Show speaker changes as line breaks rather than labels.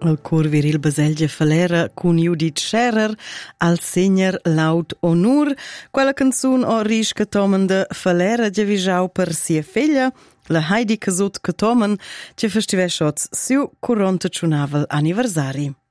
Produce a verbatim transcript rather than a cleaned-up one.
Il cor viril Baselgia Falera con Judith Scherer al segner laut onur. Quella canzone o risca tomen de Falera già visau per sia figlia, la Heidi Casut che tomen, che festiveschots siu quaranta-cinque anniversari.